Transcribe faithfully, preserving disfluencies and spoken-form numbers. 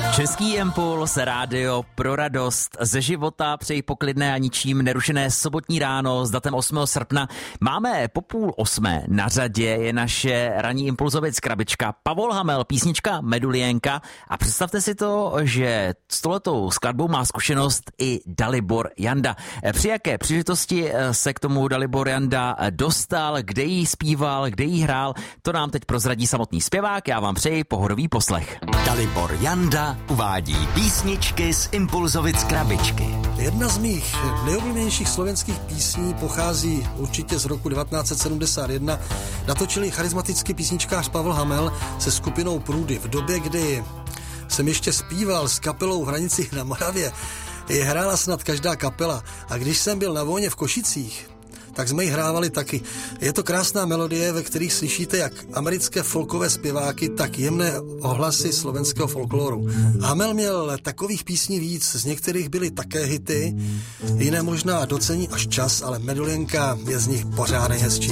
Český impuls, rádio pro radost ze života, přeji poklidné a ničím nerušené sobotní ráno s datem osmého srpna. Máme po půl osmé, na řadě je naše ranní impulzovic krabička Pavol Hamel, písnička Medulienka a představte si to, že s touhletou skladbou má zkušenost i Dalibor Janda. Při jaké příležitosti se k tomu Dalibor Janda dostal, kde jí zpíval, kde jí hrál, to nám teď prozradí samotný zpěvák, já vám přeji pohodový poslech. Dalibor Janda uvádí písničky z Impulzovic krabičky. Jedna z mých nejoblíbenějších slovenských písní pochází určitě z roku devatenáct set sedmdesát jedna. Natočili charismatický písničkář Pavel Hamel se skupinou Průdy. V době, kdy jsem ještě zpíval s kapelou v Hranicích na Moravě, je hrála snad každá kapela. A když jsem byl na vojně v Košicích, tak jsme ji hrávali taky. Je to krásná melodie, ve kterých slyšíte jak americké folkové zpěváky, tak jemné ohlasy slovenského folkloru. Hamel měl takových písní víc, z některých byly také hity, jiné možná docení až čas, ale Medulienka je z nich pořád nejhezčí.